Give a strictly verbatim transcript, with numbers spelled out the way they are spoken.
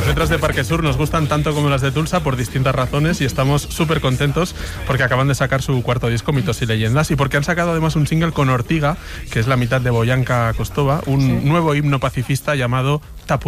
Las letras de Parque Sur nos gustan tanto como las de Tulsa por distintas razones y estamos súper contentos porque acaban de sacar su cuarto disco, Mitos y Leyendas, y porque han sacado además un single con Ortiga, que es la mitad de Boyanka Kostova, un sí. nuevo himno pacifista llamado Tapu.